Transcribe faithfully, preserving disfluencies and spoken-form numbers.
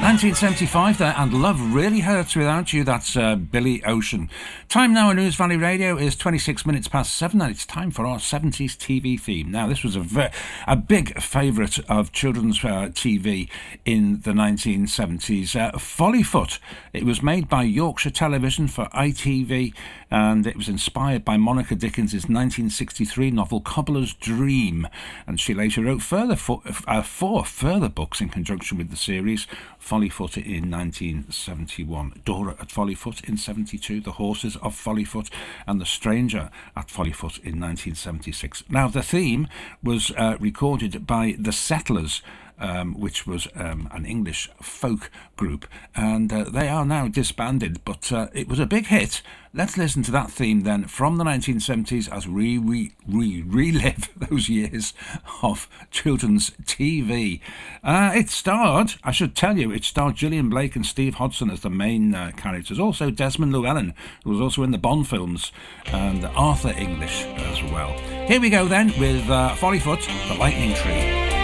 nineteen seventy-five there, and Love Really Hurts Without You. That's uh, Billy Ocean. Time now on News Valley Radio is twenty-six minutes past seven, and it's time for our seventies T V theme. Now, this was a, ve- a big favourite of children's uh, T V in the nineteen seventies. Uh, Follyfoot. It was made by Yorkshire Television for I T V, and it was inspired by Monica Dickens' nineteen sixty-three novel Cobbler's Dream, and she later wrote further four, uh, four further books in conjunction with the series. Follyfoot in nineteen seventy-one, Dora at Follyfoot in seventy-two, The Horses of Follyfoot, and The Stranger at Follyfoot in nineteen seventy-six. Now, the theme was uh, recorded by The Settlers, Um, which was um, an English folk group, and uh, they are now disbanded, but uh, it was a big hit. Let's listen to that theme then from the nineteen seventies as we re- re- relive those years of children's T V. Uh, it starred, I should tell you, it starred Gillian Blake and Steve Hodson as the main uh, characters, also Desmond Llewellyn, who was also in the Bond films, and Arthur English as well. Here we go then with uh, Follyfoot, The Lightning Tree.